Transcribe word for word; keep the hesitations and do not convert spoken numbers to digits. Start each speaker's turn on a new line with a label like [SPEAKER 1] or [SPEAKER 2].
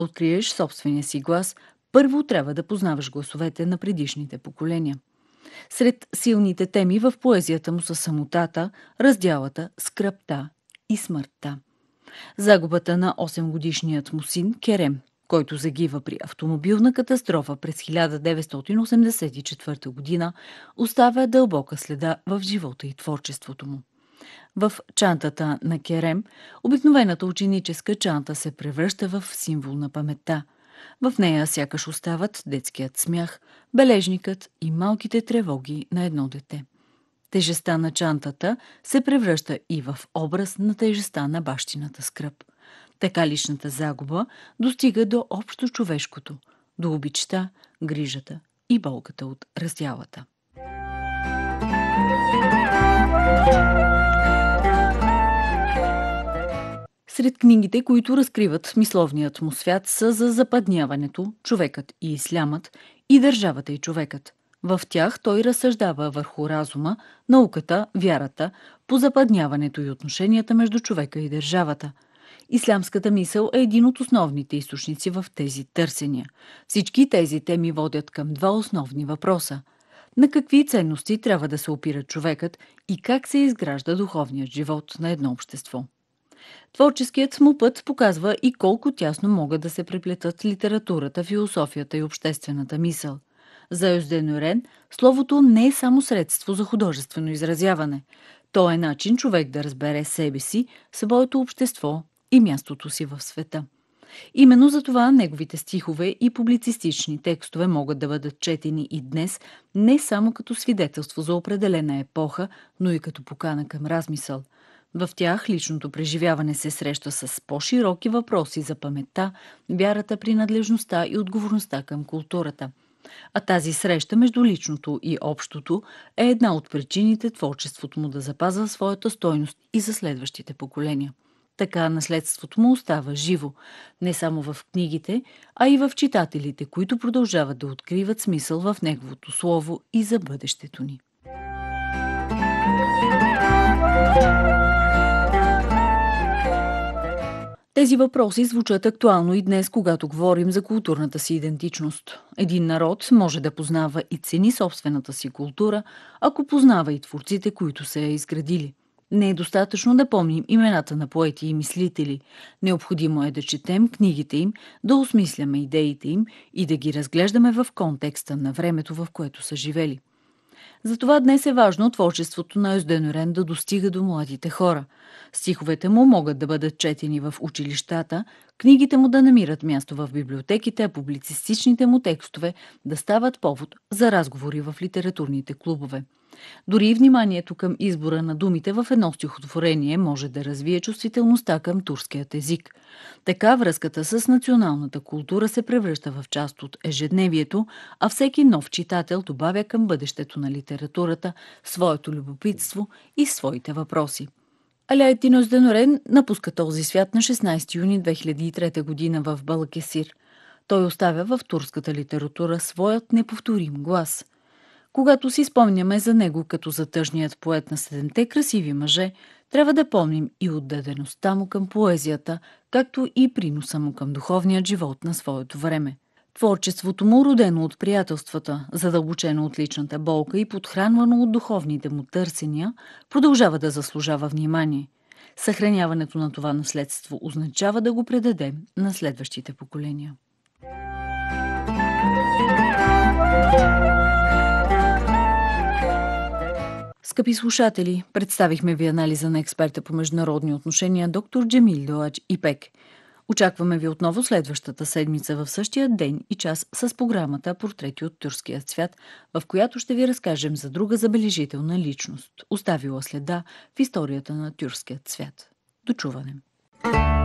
[SPEAKER 1] откриеш собствения си глас, първо трябва да познаваш гласовете на предишните поколения. Сред силните теми в поезията му са самотата, раздялата, скръбта и смъртта. Загубата на осемгодишният му син Керем, който загива при автомобилна катастрофа през хиляда деветстотин осемдесет и четвърта година, оставя дълбока следа в живота и творчеството му. В чантата на Керем, обикновената ученическа чанта се превръща в символ на паметта. В нея сякаш остават детският смях, бележникът и малките тревоги на едно дете. Тежестта на чантата се превръща и в образ на тежестта на бащината скръб. Така личната загуба достига до общо човешкото, до обичта, грижата и болката от раздялата. Сред книгите, които разкриват мисловният му свят, са за западняването, човекът и ислямът и държавата и човекът. В тях той разсъждава върху разума, науката, вярата, позападняването и отношенията между човека и държавата. Ислямската мисъл е един от основните източници в тези търсения. Всички тези теми водят към два основни въпроса. На какви ценности трябва да се опира човекът и как се изгражда духовният живот на едно общество? Творческият му път показва и колко тясно могат да се преплетат литературата, философията и обществената мисъл. За Юзден словото не е само средство за художествено изразяване. То е начин човек да разбере себе си, своето общество и мястото си в света. Именно за това неговите стихове и публицистични текстове могат да бъдат четени и днес не само като свидетелство за определена епоха, но и като покана към размисъл. В тях личното преживяване се среща с по-широки въпроси за паметта, вярата, принадлежността и отговорността към културата. А тази среща между личното и общото е една от причините творчеството му да запазва своята стойност и за следващите поколения. Така наследството му остава живо, не само в книгите, а и в читателите, които продължават да откриват смисъл в неговото слово и за бъдещето ни. Тези въпроси звучат актуално и днес, когато говорим за културната си идентичност. Един народ може да познава и цени собствената си култура, ако познава и творците, които са я изградили. Не е достатъчно да помним имената на поети и мислители. Необходимо е да четем книгите им, да осмисляме идеите им и да ги разглеждаме в контекста на времето, в което са живели. Затова днес е важно творчеството на Юзден да достига до младите хора. Стиховете му могат да бъдат четени в училищата, книгите му да намират място в библиотеките, а публицистичните му текстове да стават повод за разговори в литературните клубове. Дори и вниманието към избора на думите в едно стихотворение може да развие чувствителността към турският език. Така връзката с националната култура се превръща в част от ежедневието, а всеки нов читател добавя към бъдещето на литературата своето любопитство и своите въпроси. Алаетин Юзден напуска този свят на шестнадесети юни две хиляди и трета година в Балакесир. Той оставя в турската литература своят неповторим глас. Когато си спомняме за него като за тъжният поет на седемте красиви мъже, трябва да помним и отдадеността му към поезията, както и приноса му към духовният живот на своето време. Творчеството му, родено от приятелствата, задълбочено от личната болка и подхранвано от духовните му търсения, продължава да заслужава внимание. Съхраняването на това наследство означава да го предадем на следващите поколения. Скъпи слушатели, представихме ви анализа на експерта по международни отношения доктор Джемил Доач Ипек. Очакваме ви отново следващата седмица в същия ден и час с програмата "Портрети от тюркския свят", в която ще ви разкажем за друга забележителна личност, оставила следа в историята на тюркският свят. До чуване!